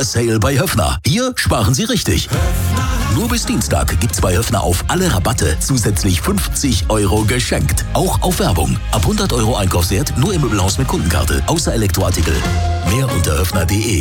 Sale bei Höffner. Hier sparen Sie richtig. Nur bis Dienstag gibt's bei Höffner auf alle Rabatte zusätzlich 50 € geschenkt. Auch auf Werbung. Ab 100 € Einkaufswert nur im Möbelhaus mit Kundenkarte. Außer Elektroartikel. Mehr unter höffner.de.